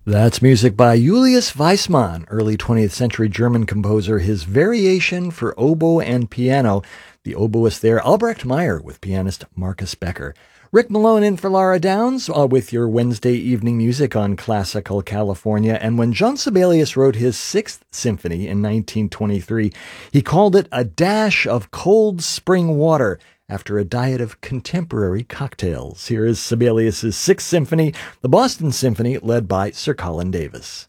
That's music by Julius Weissmann, early 20th century German composer, his variation for oboe and piano. The oboist there, Albrecht Meyer, with pianist Marcus Becker. Rick Malone in for Laura Downs with your Wednesday evening music on Classical California. And when John Sibelius wrote his Sixth Symphony in 1923, he called it a dash of cold spring water after a diet of contemporary cocktails. Here is Sibelius' Sixth Symphony, the Boston Symphony, led by Sir Colin Davis.